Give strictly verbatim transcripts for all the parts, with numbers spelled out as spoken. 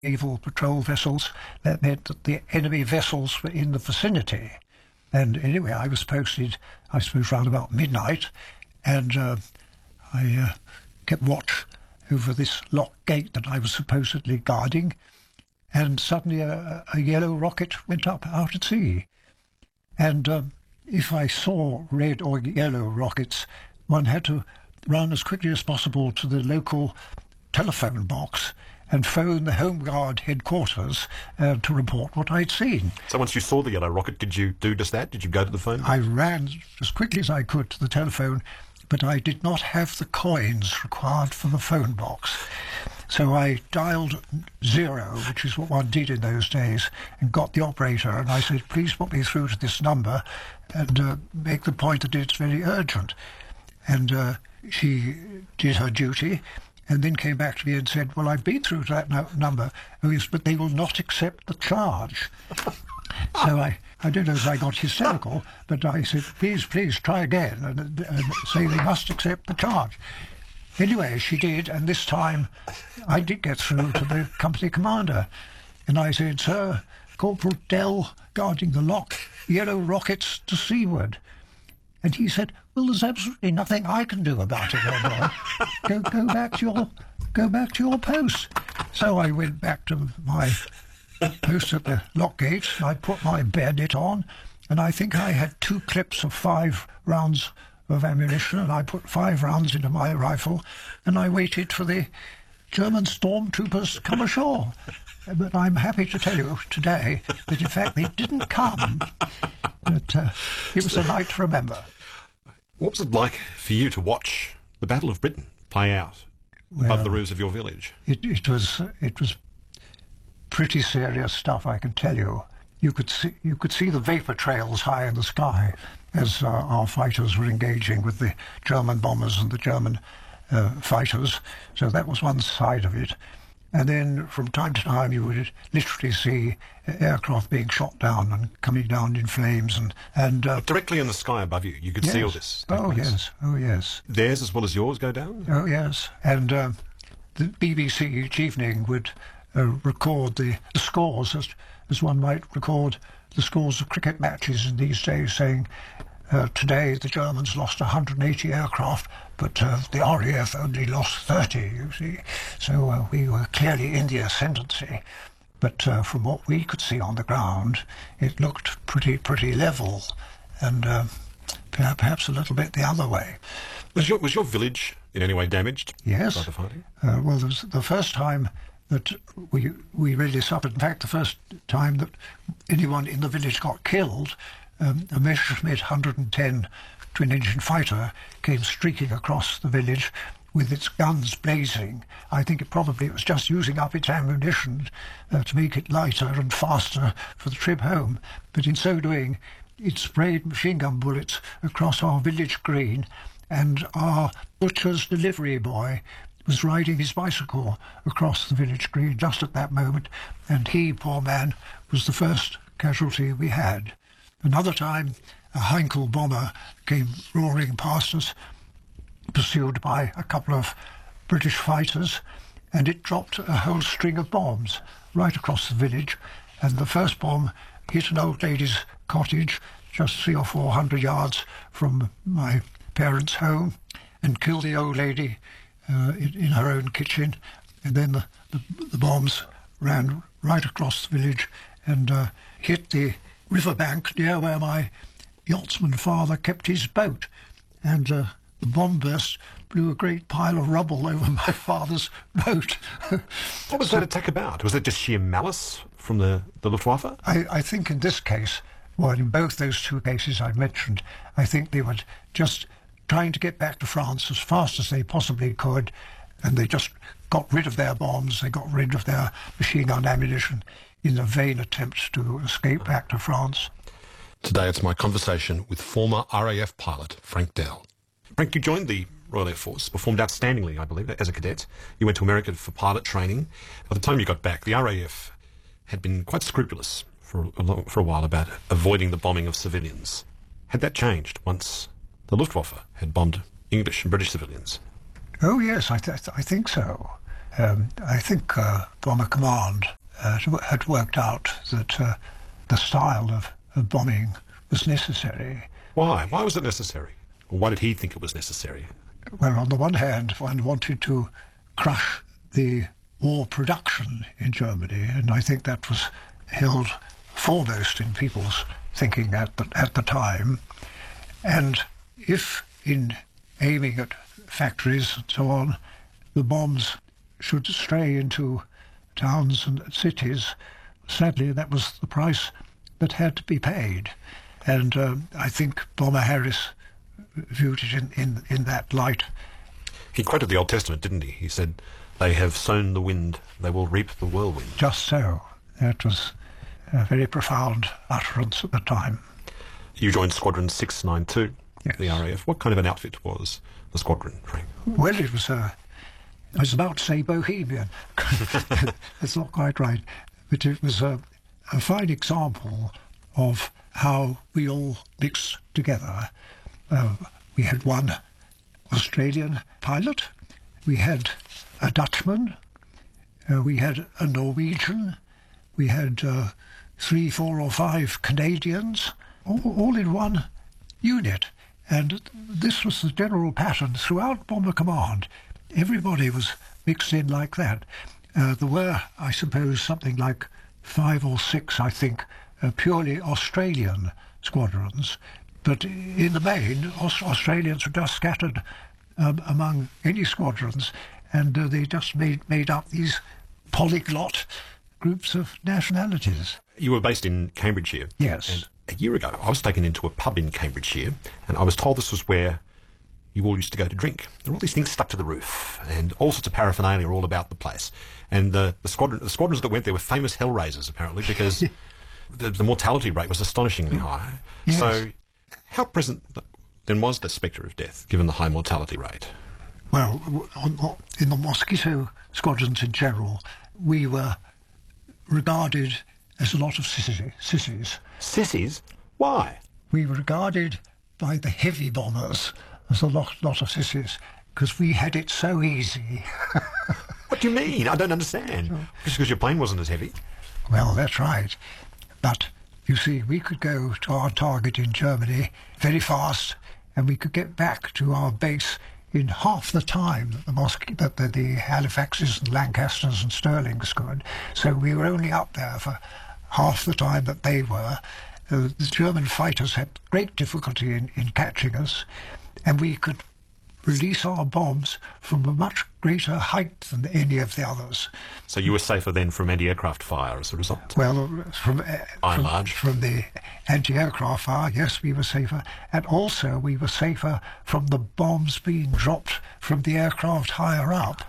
naval patrol vessels. That meant that the enemy vessels were in the vicinity. And anyway, I was posted, I suppose, round about midnight, and uh, I uh, kept watch over this locked gate that I was supposedly guarding, and suddenly a, a yellow rocket went up out at sea. And um, if I saw red or yellow rockets, one had to run as quickly as possible to the local telephone box and phone the Home Guard headquarters uh, to report what I'd seen. So once you saw the yellow rocket, did you do just that? Did you go to the phone? I ran as quickly as I could to the telephone, but I did not have the coins required for the phone box. So I dialed zero, which is what one did in those days, and got the operator, and I said, please put me through to this number and uh, make the point that it's very urgent. And uh, she did her duty, and then came back to me and said, well, I've been through to that no- number, oh, yes, but they will not accept the charge. So I, I don't know if I got hysterical, but I said, please, please, try again, and, and say they must accept the charge. Anyway, she did, and this time I did get through to the company commander. And I said, sir, Corporal Dell guarding the lock, yellow rockets to seaward. And he said, well, there's absolutely nothing I can do about it, old boy. Go, go back to your, go back to your post. So I went back to my post at the lock gate. I put my bayonet on, and I think I had two clips of five rounds of ammunition, and I put five rounds into my rifle, and I waited for the German stormtroopers to come ashore. But I'm happy to tell you today that, in fact, they didn't come. But uh, it was a night to remember. What was it like for you to watch the Battle of Britain play out well, above the roofs of your village? It, it was it was pretty serious stuff, I can tell you. You could see you could see the vapour trails high in the sky as uh, our fighters were engaging with the German bombers and the German uh, fighters. So that was one side of it. And then from time to time you would literally see aircraft being shot down and coming down in flames. and, and uh, Directly in the sky above you, you could yes. see all this. Oh, place. yes. Oh, yes. Theirs as well as yours go down? Oh, yes. And uh, the B B C each evening would uh, record the, the scores, as, as one might record the scores of cricket matches in these days, saying, uh, today the Germans lost one hundred eighty aircraft, but uh, the R A F only lost thirty, you see. So uh, we were clearly in the ascendancy. But uh, from what we could see on the ground, it looked pretty, pretty level, and uh, perhaps a little bit the other way. Was your, was your village in any way damaged yes. by the fighting? Uh, well, it was the first time that we, we really suffered. In fact, the first time that anyone in the village got killed, um, a Messerschmitt one hundred ten twin-engine fighter came streaking across the village with its guns blazing. I think it probably it was just using up its ammunition uh, to make it lighter and faster for the trip home. But in so doing, it sprayed machine gun bullets across our village green, and our butcher's delivery boy was riding his bicycle across the village green just at that moment, and he, poor man, was the first casualty we had. Another time, a Heinkel bomber came roaring past us, pursued by a couple of British fighters, and it dropped a whole string of bombs right across the village. And the first bomb hit an old lady's cottage just three or four hundred yards from my parents' home and killed the old lady uh, in, in her own kitchen. And then the, the, the bombs ran right across the village and uh, hit the riverbank near where my yachtsman father kept his boat. And uh, the bomb burst blew a great pile of rubble over my father's boat. What was so, that attack about? Was it just sheer malice from the, the Luftwaffe? I, I think in this case, well, in both those two cases I mentioned, I think they were just trying to get back to France as fast as they possibly could, and they just got rid of their bombs, they got rid of their machine gun ammunition in a vain attempt to escape back to France. Today it's my conversation with former R A F pilot Frank Dell. Frank, you joined the Royal Air Force, performed outstandingly, I believe, as a cadet. You went to America for pilot training. By the time you got back, the R A F had been quite scrupulous for a, long, for a while about avoiding the bombing of civilians. Had that changed once the Luftwaffe had bombed English and British civilians? Oh, yes, I, th- I think so. Um, I think uh, Bomber Command uh, had worked out that uh, the style of, of bombing was necessary. Why? Why was it necessary? Or why did he think it was necessary? Well, on the one hand, one wanted to crush the war production in Germany, and I think that was held foremost in people's thinking at the, at the time. And if in aiming at factories and so on, the bombs should stray into towns and cities, sadly that was the price that had to be paid. And um, I think Bomber Harris viewed it in, in, in that light. He quoted the Old Testament, didn't he? He said, "They have sown the wind, they will reap the whirlwind." Just so. That was a very profound utterance at the time. You joined Squadron six ninety-two, Yes. the R A F. What kind of an outfit was the squadron, Frank? Well, it was, uh, I was about to say bohemian. That's not quite right. But it was a, a fine example of how we all mixed together. Uh, we had one Australian pilot, we had a Dutchman, uh, we had a Norwegian, we had uh, three, four or five Canadians, all, all in one unit. And this was the general pattern throughout Bomber Command. Everybody was mixed in like that. Uh, there were, I suppose, something like five or six, I think, uh, purely Australian squadrons. But in the main, Aus- Australians were just scattered um, among any squadrons, and uh, they just made, made up these polyglot groups of nationalities. You were based in Cambridgeshire. Yes. And a year ago, I was taken into a pub in Cambridgeshire, and I was told this was where you all used to go to drink. There were all these things stuck to the roof, and all sorts of paraphernalia all about the place. And the, the, squadron, the squadrons that went there were famous hellraisers, apparently, because the, the mortality rate was astonishingly high. Yes. So how present then was the spectre of death, given the high mortality rate? Well, on, on, in the Mosquito squadrons in general, we were regarded as a lot of sissy- sissies. Sissies? Why? We were regarded by the heavy bombers as a lot, lot of sissies, because we had it so easy. What do you mean? I don't understand. Just because your plane wasn't as heavy? Well, that's right. But, you see, we could go to our target in Germany very fast, and we could get back to our base in half the time that the, Mosque- that the, the Halifaxes and Lancasters and Stirlings could. So we were only up there for half the time that they were. Uh, the German fighters had great difficulty in, in catching us, and we could release our bombs from a much greater height than any of the others. So you were safer then from anti-aircraft fire as a result? Well, from, uh, By and from, large. from the anti-aircraft fire, yes, we were safer. And also we were safer from the bombs being dropped from the aircraft higher up.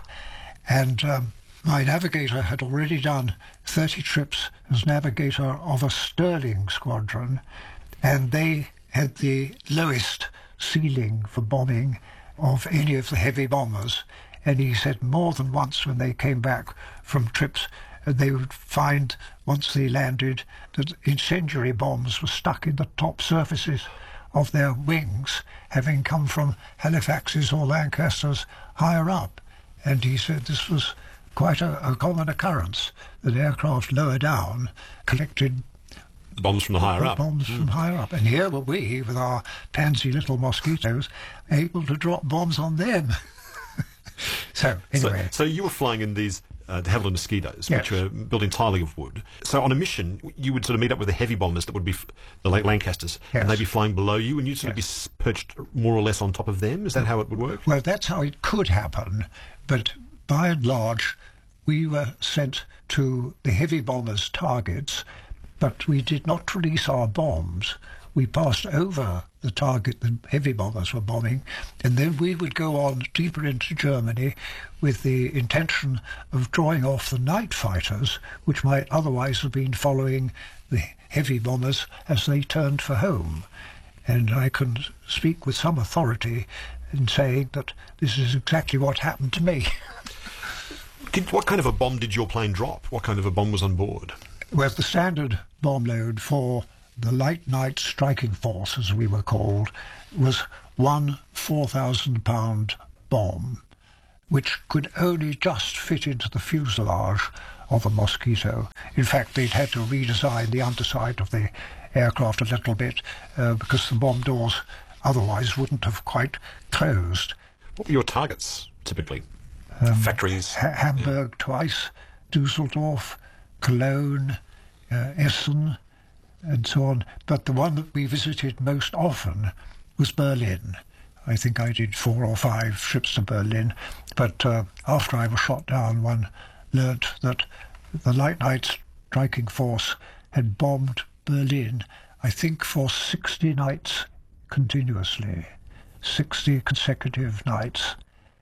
And um, my navigator had already done thirty trips as navigator of a Stirling squadron, and they had the lowest ceiling for bombing of any of the heavy bombers. And he said more than once when they came back from trips, uh, they would find, once they landed, that incendiary bombs were stuck in the top surfaces of their wings, having come from Halifaxes or Lancasters higher up. And he said this was quite a, a common occurrence, that aircraft lower down collected The bombs from the higher up? bombs from higher up. And here were we, with our pansy little mosquitoes, able to drop bombs on them. So, anyway. So, so you were flying in these uh, de Havilland Mosquitoes, Yes. which were built entirely of wood. So on a mission, you would sort of meet up with the heavy bombers that would be f- the Lan- Lancasters, Yes. and they'd be flying below you, and you'd sort of be Yes. s- perched more or less on top of them. Is that how it would work? Well, that's how it could happen, but by and large, we were sent to the heavy bombers' targets, but we did not release our bombs. We passed over the target the heavy bombers were bombing, and then we would go on deeper into Germany with the intention of drawing off the night fighters, which might otherwise have been following the heavy bombers as they turned for home. And I can speak with some authority in saying that this is exactly what happened to me. Did, what kind of a bomb did your plane drop? What kind of a bomb was on board? Well, the standard bomb load for the light night striking force, as we were called, was one four thousand pound bomb, which could only just fit into the fuselage of a Mosquito. In fact, they'd had to redesign the underside of the aircraft a little bit uh, because the bomb doors otherwise wouldn't have quite closed. What were your targets, typically? Um, Factories? Ha- Hamburg yeah. twice, Dusseldorf, Cologne, uh, Essen, and so on. But the one that we visited most often was Berlin. I think I did four or five trips to Berlin. But uh, after I was shot down, one learnt that the Light Night Striking Force had bombed Berlin, I think, for sixty nights continuously. sixty consecutive nights.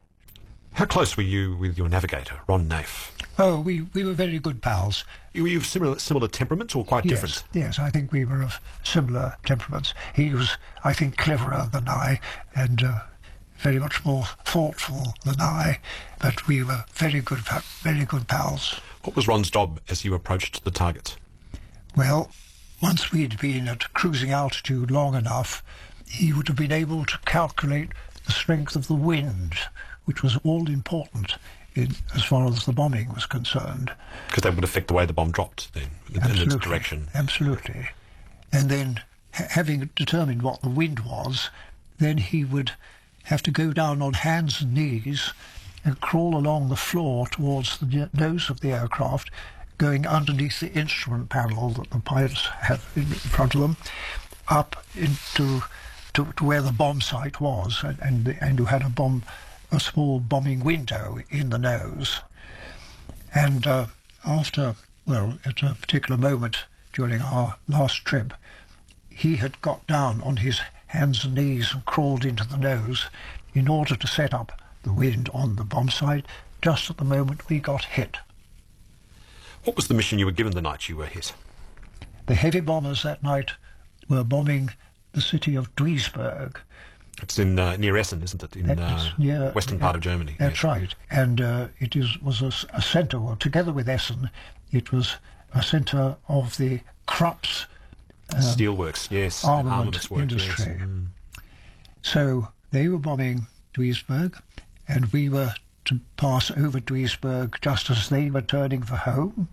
How close were you with your navigator, Ron Naif? Oh, we, we were very good pals. Were you similar similar temperament or quite yes, different? Yes, I think we were of similar temperaments. He was, I think, cleverer than I and uh, very much more thoughtful than I, but we were very good, very good pals. What was Ron's job as you approached the target? Well, once we'd been at cruising altitude long enough, he would have been able to calculate the strength of the wind, which was all important in, as far as the bombing was concerned. Because that would affect the way the bomb dropped, then, in, in its direction. Absolutely. And then, ha- having determined what the wind was, then he would have to go down on hands and knees and crawl along the floor towards the nose of the aircraft, going underneath the instrument panel that the pilots had in front of them, up into to, to where the bomb site was, and, and, and you had a bomb, a small bombing window in the nose. And uh, after, well, at a particular moment during our last trip, he had got down on his hands and knees and crawled into the nose in order to set up the wind on the bomb site just at the moment we got hit. What was the mission you were given the night you were hit? The heavy bombers that night were bombing the city of Duisburg. It's in uh, near Essen, isn't it? In uh, near, western part of Germany. That's yes. right. And uh, it is was a, a centre, well, together with Essen, it was a centre of the Krupp's um, steelworks, yes, armament work, industry. Yes. Mm. So they were bombing Duisburg, and we were to pass over Duisburg just as they were turning for home.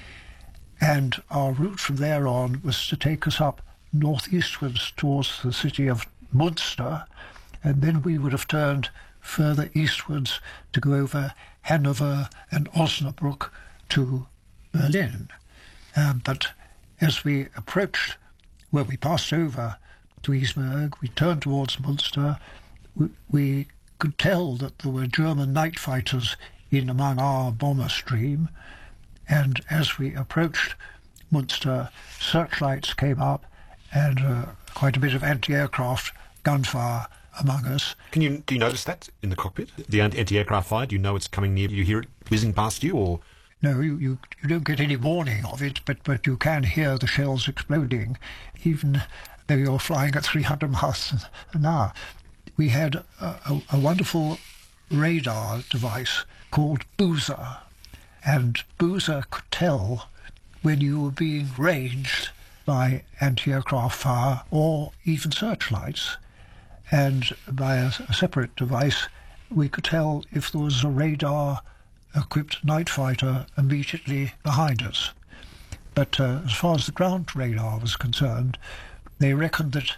And our route from there on was to take us up northeastwards towards the city of Munster, and then we would have turned further eastwards to go over Hanover and Osnabrück to Berlin. Um, but as we approached where we passed over Duisburg, we turned towards Munster, we, we could tell that there were German night fighters in among our bomber stream, and as we approached Munster, searchlights came up and uh, quite a bit of anti-aircraft gunfire among us. Can you do you notice that in the cockpit? The anti-aircraft fire? Do you know it's coming near? You hear it whizzing past you, or no? You, you you don't get any warning of it, but but you can hear the shells exploding, even though you're flying at three hundred miles an hour. We had a, a, a wonderful radar device called Boozer, and Boozer could tell when you were being ranged by anti-aircraft fire or even searchlights. And by a, a separate device, we could tell if there was a radar-equipped night fighter immediately behind us. But uh, as far as the ground radar was concerned, they reckoned that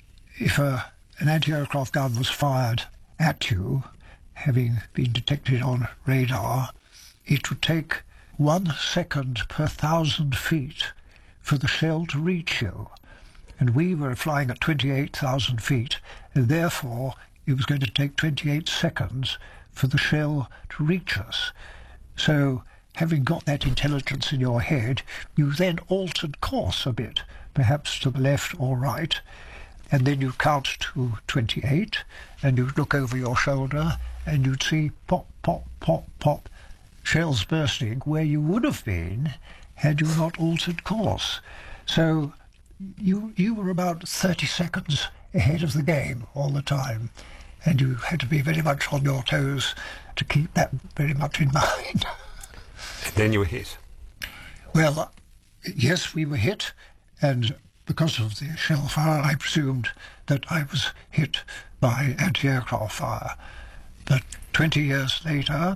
if a, an anti-aircraft gun was fired at you, having been detected on radar, it would take one second per thousand feet for the shell to reach you. And we were flying at twenty-eight thousand feet, and therefore it was going to take twenty-eight seconds for the shell to reach us. So, having got that intelligence in your head, you then altered course a bit, perhaps to the left or right, and then you count to twenty-eight, and you'd look over your shoulder, and you'd see pop, pop, pop, pop, shells bursting where you would have been had you not altered course. So you you were about thirty seconds ahead of the game all the time, and you had to be very much on your toes to keep that very much in mind. And then you were hit. Well, yes, we were hit, and because of the shell fire, I presumed that I was hit by anti-aircraft fire. But twenty years later,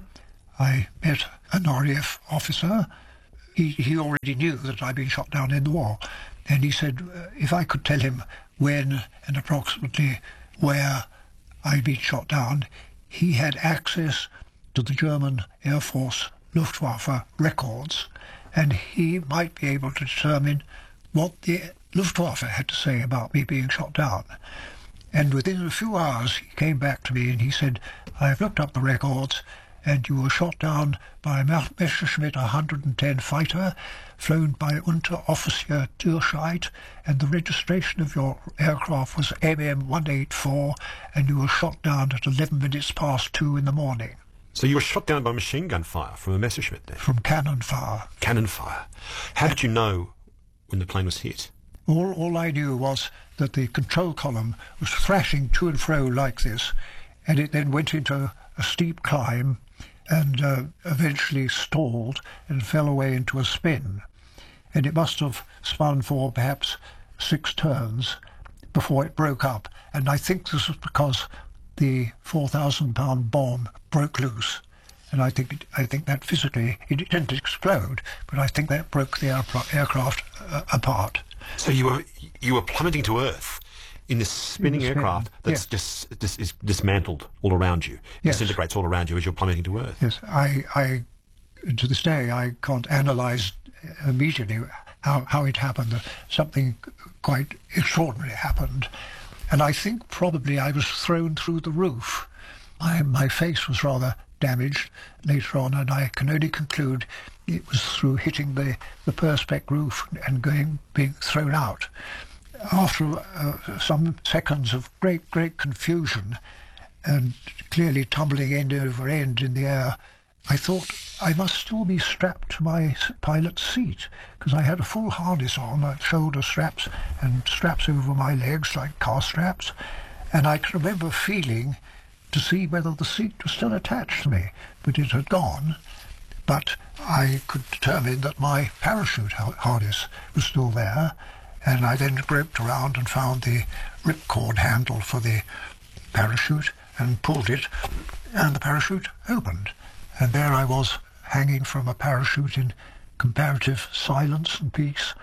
I met an R A F officer. He, he already knew that I'd been shot down in the war. And he said uh, if I could tell him when and approximately where I'd been shot down, he had access to the German Air Force Luftwaffe records, and he might be able to determine what the Luftwaffe had to say about me being shot down. And within a few hours he came back to me and he said, I've looked up the records and you were shot down by a Messerschmitt one hundred ten fighter flown by Unteroffizier Dürscheid, and the registration of your aircraft was M M one eighty-four, and you were shot down at eleven minutes past two in the morning. So you were shot down by machine gun fire from a Messerschmitt then? From cannon fire. Cannon fire. How did you know when the plane was hit? All, all I knew was that the control column was thrashing to and fro like this, and it then went into a steep climb and uh, eventually stalled and fell away into a spin. And it must have spun for perhaps six turns before it broke up. And I think this was because the four thousand pound bomb broke loose. And I think it, I think that physically, it didn't explode, but I think that broke the aircraft, aircraft uh, apart. So you were you were plummeting to Earth in this spinning In the spin, aircraft that's yes. just dis, is dismantled all around you, Yes. disintegrates all around you as you're plummeting to Earth. Yes, I, I, to this day, I can't analyse immediately how, how it happened. Something quite extraordinary happened. And I think probably I was thrown through the roof. I, my face was rather damaged later on, and I can only conclude it was through hitting the, the Perspex roof and going being thrown out. After uh, some seconds of great, great confusion and clearly tumbling end over end in the air, I thought I must still be strapped to my pilot's seat, because I had a full harness on, like shoulder straps and straps over my legs like car straps, and I can remember feeling to see whether the seat was still attached to me, but it had gone. But I could determine that my parachute harness was still there, and I then groped around and found the ripcord handle for the parachute and pulled it, and the parachute opened. And there I was, hanging from a parachute in comparative silence and peace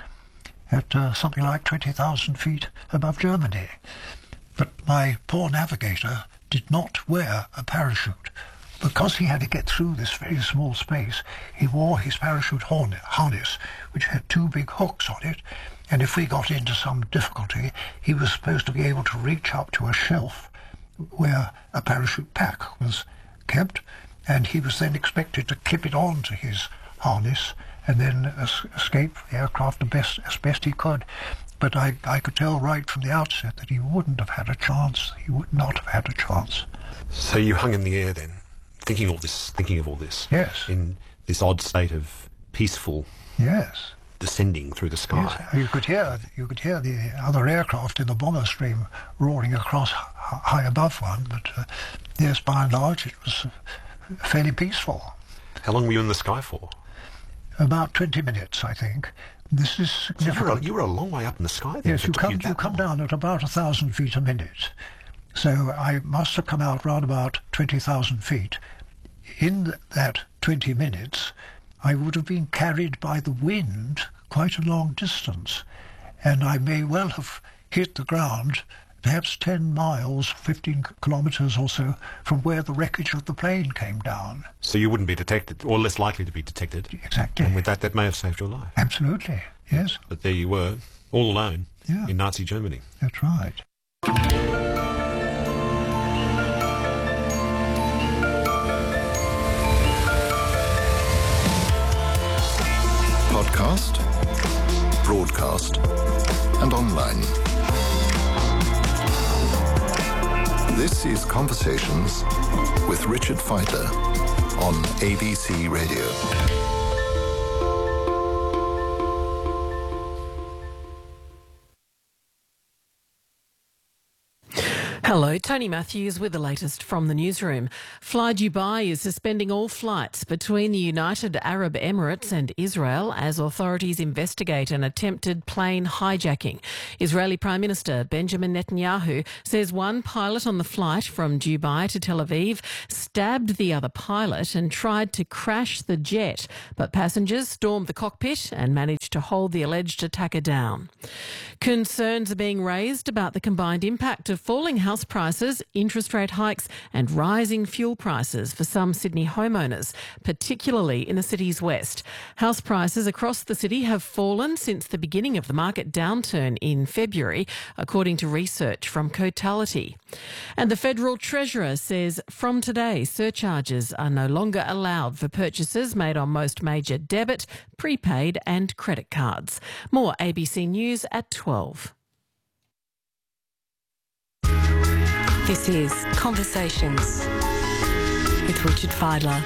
at uh, something like twenty thousand feet above Germany. But my poor navigator did not wear a parachute. Because he had to get through this very small space, he wore his parachute harness, which had two big hooks on it, and if we got into some difficulty, he was supposed to be able to reach up to a shelf where a parachute pack was kept, and he was then expected to clip it on to his harness and then es- escape the aircraft as best, as best he could. But I, I could tell right from the outset that he wouldn't have had a chance. He would not have had a chance. So you hung in the air then, thinking all this, thinking of all this. Yes. In this odd state of peaceful Yes. descending through the sky. Yes. You could hear you could hear the other aircraft in the bomber stream roaring across h- high above one. But uh, yes, by and large, it was fairly peaceful. How long were you in the sky for? About twenty minutes, I think. This is So you, were a, significant. you were a long way up in the sky then. Yes, if it you took come that you come long. down at about a thousand feet a minute. So I must have come out round about twenty thousand feet. In th- that twenty minutes, I would have been carried by the wind quite a long distance, and I may well have hit the ground perhaps ten miles, fifteen kilometres or so from where the wreckage of the plane came down. So you wouldn't be detected, or less likely to be detected. Exactly. And with that, that may have saved your life. Absolutely, yes, But there you were, all alone, Yeah. in Nazi Germany. that's right. Podcast, broadcast, and online. This is Conversations with Richard Fidler on A B C Radio. Hello, Tony Matthews with the latest from the newsroom. Fly Dubai is suspending all flights between the United Arab Emirates and Israel as authorities investigate an attempted plane hijacking. Israeli Prime Minister Benjamin Netanyahu says one pilot on the flight from Dubai to Tel Aviv stabbed the other pilot and tried to crash the jet, but passengers stormed the cockpit and managed to hold the alleged attacker down. Concerns are being raised about the combined impact of falling house prices, interest rate hikes and rising fuel prices for some Sydney homeowners, particularly in the city's west. House prices across the city have fallen since the beginning of the market downturn in February, according to research from Cotality. And the Federal Treasurer says from today, surcharges are no longer allowed for purchases made on most major debit, prepaid and credit cards. More A B C News at twelve. This is Conversations with Richard Fidler.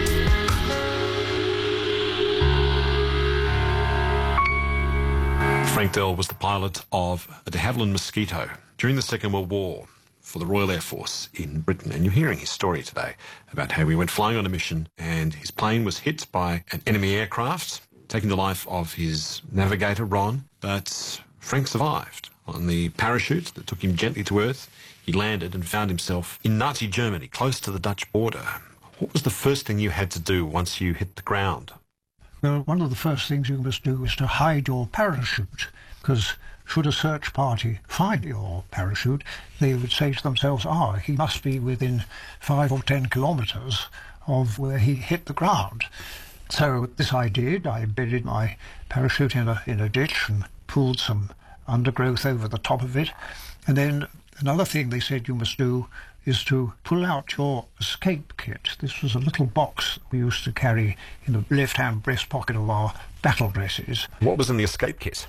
Frank Dell was the pilot of the de Havilland Mosquito during the Second World War for the Royal Air Force in Britain. And you're hearing his story today about how he went flying on a mission and his plane was hit by an enemy aircraft, taking the life of his navigator, Ron. But Frank survived. On the parachute that took him gently to earth, he landed and found himself in Nazi Germany, close to the Dutch border. What was the first thing you had to do once you hit the ground? Well, one of the first things you must do is to hide your parachute, because should a search party find your parachute, they would say to themselves, ah, he must be within five or ten kilometres of where he hit the ground. So this I did. I embedded my parachute in a, in a ditch and pulled some undergrowth over the top of it. And then another thing they said you must do is to pull out your escape kit. This was a little box we used to carry in the left-hand breast pocket of our battle dresses. What was in the escape kit?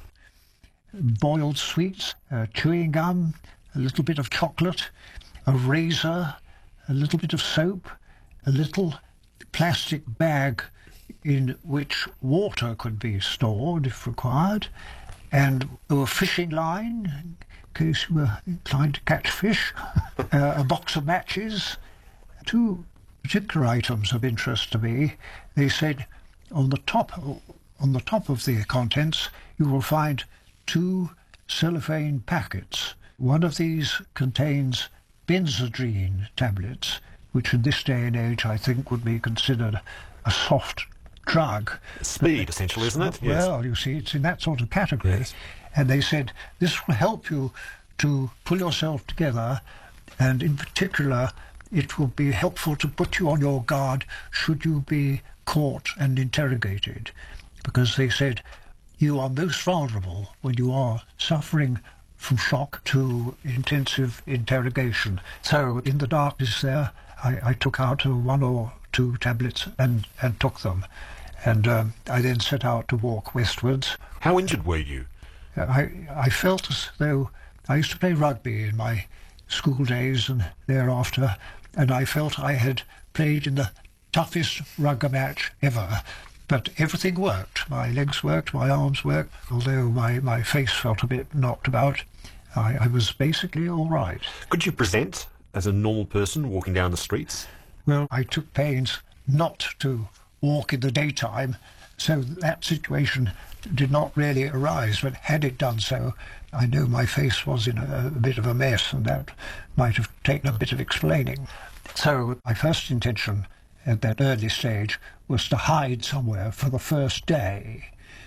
Boiled sweets, uh, chewing gum, a little bit of chocolate, a razor, a little bit of soap, a little plastic bag in which water could be stored if required, and a fishing line in case you were inclined to catch fish, uh, a box of matches. Two particular items of interest to me. They said on the top, on the top of the contents you will find two cellophane packets. One of these contains Benzedrine tablets, which in this day and age I think would be considered a soft drug. Speed, essentially, isn't it? Yes. Well, you see, it's in that sort of category. Yes. And they said this will help you to pull yourself together, and in particular it will be helpful to put you on your guard should you be caught and interrogated, because they said you are most vulnerable when you are suffering from shock to intensive interrogation. So in the darkness there, I, I took out one or two tablets and, and took them. And um, I then set out to walk westwards. How injured were you? I, I felt as though I used to play rugby in my school days and thereafter, and I felt I had played in the toughest rugby match ever. But everything worked. My legs worked, my arms worked, although my, my face felt a bit knocked about. I, I was basically all right. Could you present as a normal person walking down the streets? Well, I took pains not to walk in the daytime, so that situation did not really arise. But had it done so, I know my face was in a, a bit of a mess, and that might have taken a bit of explaining. So my first intention at that early stage was to hide somewhere for the first day.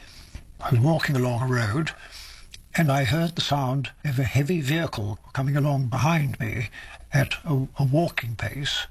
I was walking along a road, and I heard the sound of a heavy vehicle coming along behind me at a, a walking pace,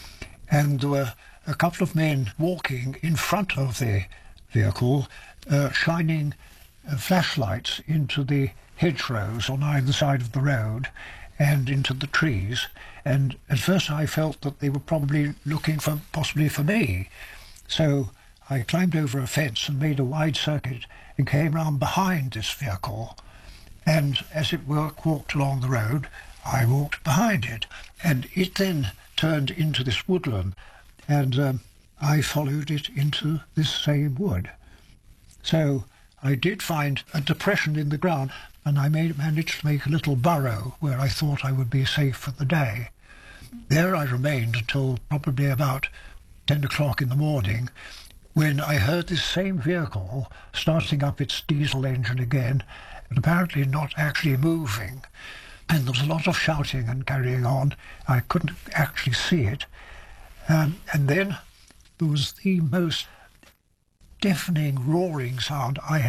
and there were a couple of men walking in front of the vehicle, uh, shining uh, flashlights into the hedgerows on either side of the road and into the trees. And at first I felt that they were probably looking for, possibly for me. So I climbed over a fence and made a wide circuit and came round behind this vehicle. And as it walked along the road, I walked behind it. And it then turned into this woodland, and um, I followed it into this same wood. So I did find a depression in the ground, and I made, managed to make a little burrow where I thought I would be safe for the day. There I remained until probably about ten o'clock in the morning, when I heard this same vehicle starting up its diesel engine again, but apparently not actually moving. And there was a lot of shouting and carrying on. I couldn't actually see it. Um, and then there was the most deafening roaring sound I